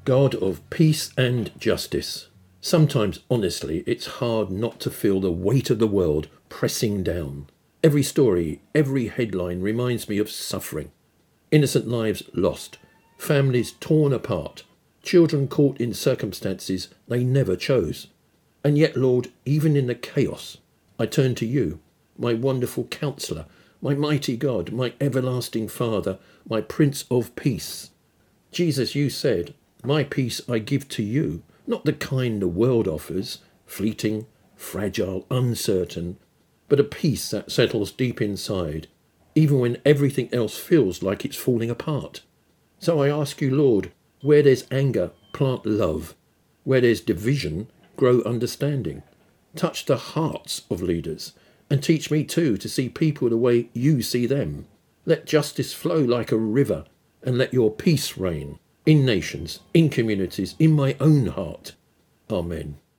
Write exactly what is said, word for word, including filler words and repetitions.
God of peace and justice. Sometimes, honestly, it's hard not to feel the weight of the world pressing down. Every story, every headline reminds me of suffering. Innocent lives lost, families torn apart, children caught in circumstances they never chose. And yet, Lord, even in the chaos, I turn to you, my wonderful Counselor, my mighty God, my everlasting Father, my Prince of Peace. Jesus, you said, my peace I give to you, not the kind the world offers, fleeting, fragile, uncertain, but a peace that settles deep inside, even when everything else feels like it's falling apart. So I ask you, Lord, where there's anger, plant love. Where there's division, grow understanding. Touch the hearts of leaders, and teach me too to see people the way you see them. Let justice flow like a river, and let your peace reign in nations, in communities, in my own heart. Amen.